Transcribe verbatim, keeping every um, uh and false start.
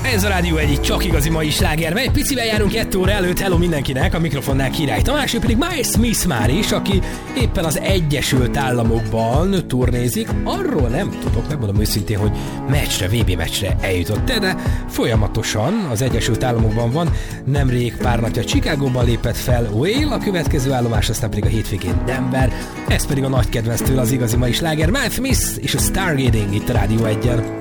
Ez a Rádió egy csak igazi mai sláger. Egy picivel járunk kettő óra előtt. Hello mindenkinek, a mikrofonnál Király Tamás, ő pedig Miles Smith már is, aki éppen az Egyesült Államokban turnézik. Arról nem tudok, megmondom őszintén, hogy meccsre, vé bé meccsre eljutott-e, de folyamatosan az Egyesült Államokban van. Nemrég pár napja Chicagóban lépett fel Whale, a következő állomás, aztán pedig a hétvégén Denver. Ez pedig a nagy kedvenc tőle, az igazi mai sláger, Miles Smith és a Stargazing itt a Rádió egyen.